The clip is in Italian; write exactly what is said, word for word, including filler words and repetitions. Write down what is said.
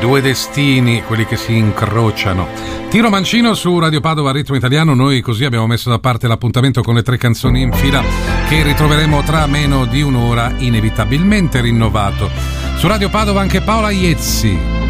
due destini, quelli che si incrociano. Tiro Mancino su Radio Padova Ritmo Italiano. Noi così abbiamo messo da parte l'appuntamento con le tre canzoni in fila che ritroveremo tra meno di un'ora, inevitabilmente rinnovato. Su Radio Padova anche Paola Iezzi.